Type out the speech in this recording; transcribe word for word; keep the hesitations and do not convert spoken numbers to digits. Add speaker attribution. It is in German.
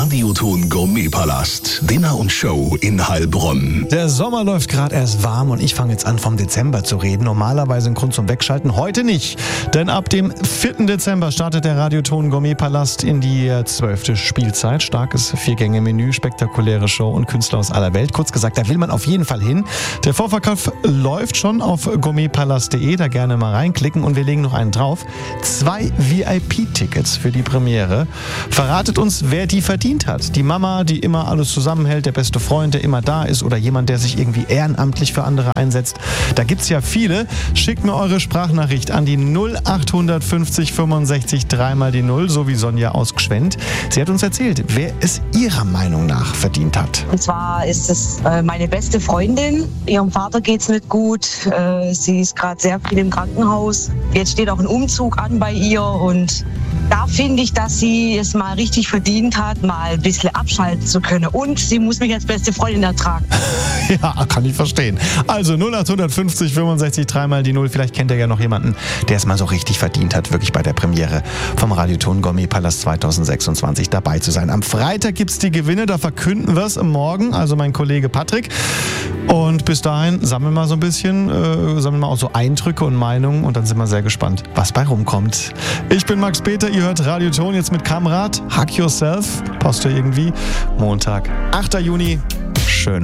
Speaker 1: Radioton Gourmetpalast. Dinner und Show in Heilbronn.
Speaker 2: Der Sommer läuft gerade erst warm und ich fange jetzt an, vom Dezember zu reden. Normalerweise ein Grund zum Wegschalten, heute nicht. Denn ab dem vierten Dezember startet der Radioton Gourmetpalast in die zwölfte Spielzeit. Starkes Vier-Gänge-Menü, spektakuläre Show und Künstler aus aller Welt. Kurz gesagt, da will man auf jeden Fall hin. Der Vorverkauf läuft schon auf gourmetpalast punkt de. Da gerne mal reinklicken und wir legen noch einen drauf. Zwei V I P-Tickets für die Premiere. Verratet uns, wer die verdient hat. Die Mama, die immer alles zusammenhält, der beste Freund, der immer da ist oder jemand, der sich irgendwie ehrenamtlich für andere einsetzt. Da gibt's ja viele. Schickt mir eure Sprachnachricht an die null acht fünfzig fünfundsechzig dreimal die null, so wie Sonja aus Gschwend. Sie hat uns erzählt, wer es ihrer Meinung nach verdient hat.
Speaker 3: Und zwar ist es äh, meine beste Freundin. Ihrem Vater geht's nicht gut. Äh, sie ist gerade sehr viel im Krankenhaus. Jetzt steht auch ein Umzug an bei ihr und da finde ich, dass sie es mal richtig verdient hat, mal ein bisschen abschalten zu können. Und sie muss mich als beste Freundin ertragen.
Speaker 2: Ja, kann ich verstehen. Also null acht fünfzig fünfundsechzig dreimal die null. Vielleicht kennt ihr ja noch jemanden, der es mal so richtig verdient hat, wirklich bei der Premiere vom Radioton Gourmetpalast zweitausendsechsundzwanzig dabei zu sein. Am Freitag gibt es die Gewinne, da verkünden wir es morgen, also mein Kollege Patrick. Und bis dahin sammeln wir so ein bisschen, äh, sammeln wir auch so Eindrücke und Meinungen und dann sind wir sehr gespannt, was bei rumkommt. Ich bin Max Peter, ihr hört Radioton jetzt mit Kamrat. Hack Yourself, passt ja irgendwie. Montag, achter Juni.